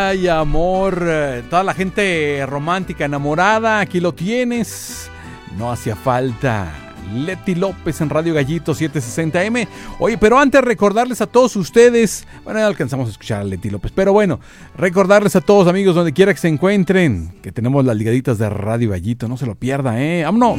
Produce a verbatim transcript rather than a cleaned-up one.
Ay, amor, toda la gente romántica, enamorada, aquí lo tienes. No hacía falta. Leti López en Radio Gallito setecientos sesenta eme. Oye, pero antes recordarles a todos ustedes, bueno, ya alcanzamos a escuchar a Leti López, pero bueno, recordarles a todos amigos donde quiera que se encuentren, que tenemos las ligaditas de Radio Gallito, no se lo pierda, ¿eh? ¡Vámonos!